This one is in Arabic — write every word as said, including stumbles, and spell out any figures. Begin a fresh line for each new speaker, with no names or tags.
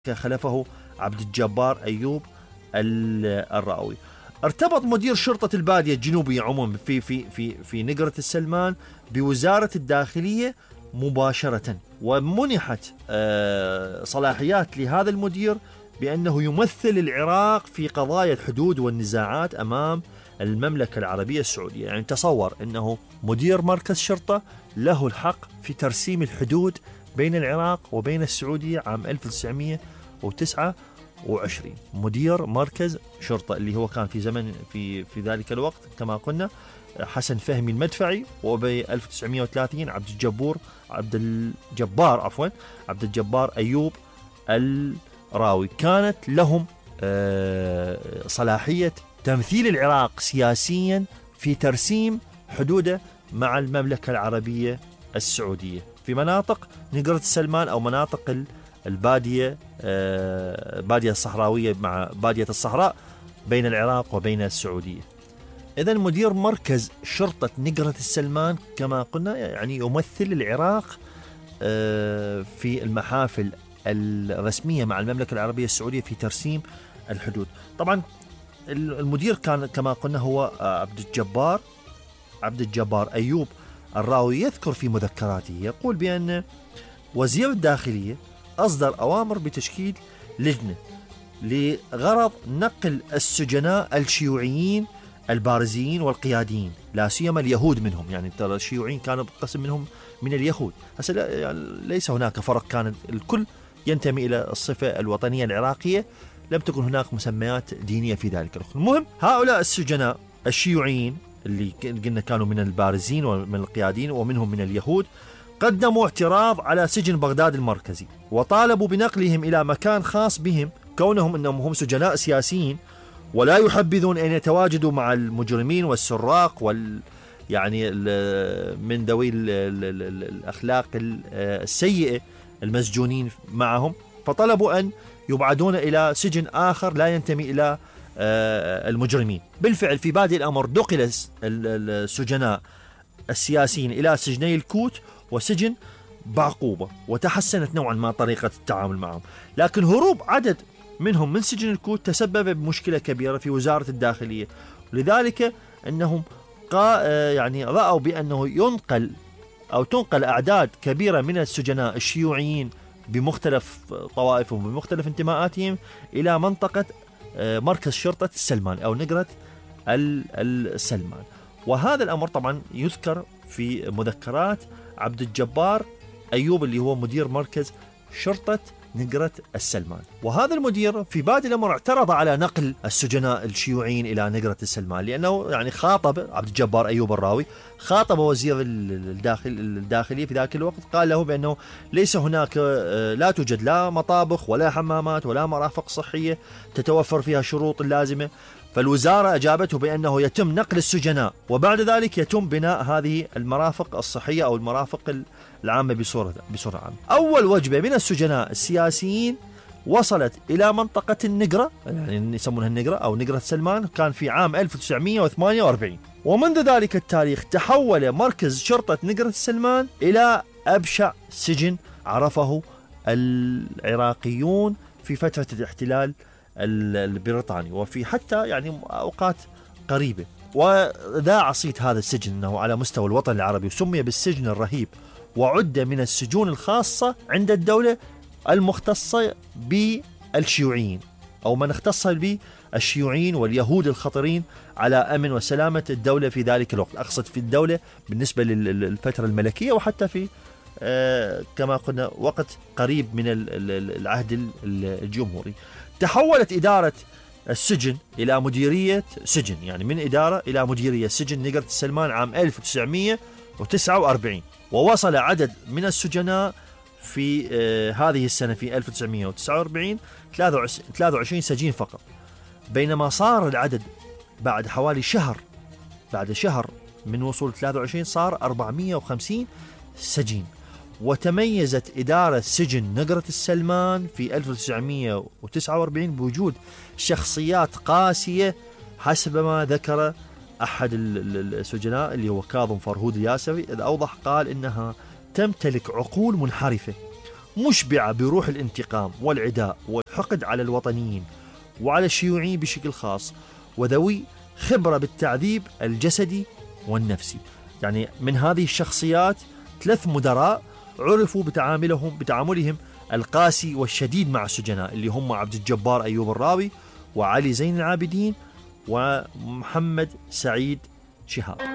خلفه عبد الجبار أيوب الراوي. ارتبط مدير شرطة البادية الجنوبية عموما في في في في نقرة السلمان بوزارة الداخلية مباشرة، ومنحت صلاحيات لهذا المدير بأنه يمثل العراق في قضايا الحدود والنزاعات أمام المملكة العربية السعودية. يعني تصور أنه مدير مركز شرطة له الحق في ترسيم الحدود بين العراق وبين السعودية عام ألف وتسعمئة وتسعة وعشرين. مدير مركز شرطة اللي هو كان في زمن في في ذلك الوقت كما قلنا حسن فهمي المدفعي، وب ألف وتسعمئة وثلاثين عبد الجبور عبد الجبار عفوا عبد الجبار أيوب الراوي. كانت لهم صلاحية تمثيل العراق سياسيا في ترسيم حدوده مع المملكة العربية السعودية في مناطق نقرة السلمان أو مناطق البادية بادية الصحراوية مع بادية الصحراء بين العراق وبين السعودية. إذن مدير مركز شرطة نقرة السلمان كما قلنا يعني يمثل العراق في المحافل الرسمية مع المملكة العربية السعودية في ترسيم الحدود. طبعا المدير كان كما قلنا هو عبد الجبار عبد الجبار أيوب الراوي. يذكر في مذكراته يقول بأن وزير الداخلية أصدر أوامر بتشكيل لجنة لغرض نقل السجناء الشيوعيين البارزين والقياديين، لا سيما اليهود منهم. يعني ترى الشيوعيين كانوا قسم منهم من اليهود، هسه ليس هناك فرق، كان الكل ينتمي إلى الصفة الوطنية العراقية، لم تكن هناك مسميات دينية في ذلك الوقت. المهم هؤلاء السجناء الشيوعيين اللي قلنا كانوا من البارزين ومن القياديين ومنهم من اليهود قدموا اعتراض على سجن بغداد المركزي، وطالبوا بنقلهم إلى مكان خاص بهم كونهم أنهم هم سجناء سياسيين ولا يحبذون أن يتواجدوا مع المجرمين والسراق وال يعني من ذوي الأخلاق السيئة المسجونين معهم، فطلبوا أن يبعدون إلى سجن آخر لا ينتمي إلى المجرمين. بالفعل في بادئ الأمر دقل السجناء السياسيين إلى سجني الكوت وسجن بعقوبة، وتحسنت نوعا ما طريقة التعامل معهم. لكن هروب عدد منهم من سجن الكوت تسبب بمشكلة كبيرة في وزارة الداخلية، لذلك أنهم يعني رأوا بأنه ينقل أو تنقل أعداد كبيرة من السجناء الشيوعيين بمختلف طوائفهم وبمختلف انتماءاتهم إلى منطقة مركز شرطة السلمان أو نقرة السلمان. وهذا الأمر طبعا يذكر في مذكرات عبد الجبار أيوب اللي هو مدير مركز شرطة نقرة السلمان. وهذا المدير في بادئ الأمر اعترض على نقل السجناء الشيوعيين إلى نقرة السلمان، لأنه يعني خاطب عبد الجبار أيوب الراوي خاطب وزير الداخل الداخلية في ذاك الوقت، قال له بأنه ليس هناك لا توجد لا مطابخ ولا حمامات ولا مرافق صحية تتوفر فيها شروط اللازمة. فالوزارة أجابته بأنه يتم نقل السجناء وبعد ذلك يتم بناء هذه المرافق الصحية أو المرافق العامة بصورة بصورة عامة. أول وجبة من السجناء السياسيين وصلت إلى منطقة النقرة، يعني يسمونها النقرة أو نقرة سلمان، كان في عام ألف وتسعمئة وثمانية وأربعين. ومنذ ذلك التاريخ تحول مركز شرطة نقرة السلمان إلى أبشع سجن عرفه العراقيون في فترة الاحتلال البريطاني وفي حتى يعني أوقات قريبة. وذاع صيت هذا السجن أنه على مستوى الوطن العربي، وسمي بالسجن الرهيب، وعد من السجون الخاصة عند الدولة المختصة بالشيوعيين أو من اختص به الشيوعيين واليهود الخطرين على أمن وسلامة الدولة في ذلك الوقت. أقصد في الدولة بالنسبة للفترة الملكية وحتى في آه كما قلنا وقت قريب من العهد الجمهوري. تحولت إدارة السجن إلى مديرية سجن، يعني من إدارة إلى مديرية سجن نقرة السلمان عام ألف وتسعمئة وتسعة وأربعين. ووصل عدد من السجناء في آه هذه السنة في ألف وتسعمئة وتسعة وأربعين ثلاثة وعشرين سجين فقط، بينما صار العدد بعد حوالي شهر بعد شهر من وصول ثلاثة وعشرين صار أربعمئة وخمسين سجين. وتميزت إدارة سجن نقرة السلمان في ألف وتسعمئة وتسعة وأربعين بوجود شخصيات قاسية حسب ما ذكر أحد السجناء اللي هو كاظم فرهود الياسري، إذ أوضح قال إنها تمتلك عقول منحرفة مشبعة بروح الانتقام والعداء والحقد على الوطنيين وعلى الشيوعيين بشكل خاص، وذوي خبرة بالتعذيب الجسدي والنفسي. يعني من هذه الشخصيات ثلاث مدراء عرفوا بتعاملهم بتعاملهم القاسي والشديد مع السجناء، اللي هم عبد الجبار أيوب الراوي، وعلي زين العابدين، ومحمد سعيد شهاب.